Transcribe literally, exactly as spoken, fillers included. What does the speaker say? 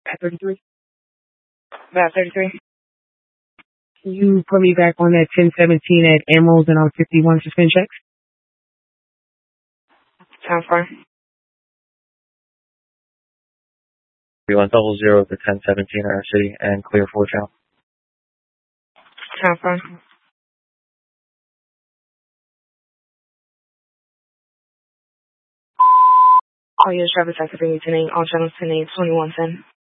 At thirty-three? About thirty-three. Can you put me back on that ten seventeen at Emeralds and on fifty-one suspend checks? Time for. We want double zero to ten seventeen in our city and clear four channel. Time for. All U S traffic taxi for ten eight, all channels ten eight, twenty-one ten.